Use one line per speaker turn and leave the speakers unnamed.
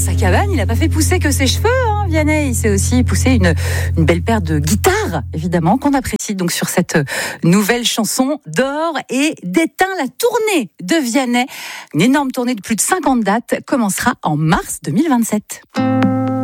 sa cabane, il n'a pas fait pousser que ses cheveux, Vianney. Il s'est aussi poussé une belle paire de guitares, évidemment, qu'on apprécie donc sur cette nouvelle chanson d'or et d'éteint. La tournée de Vianney, une énorme tournée de plus de 50 dates, commencera en mars 2027.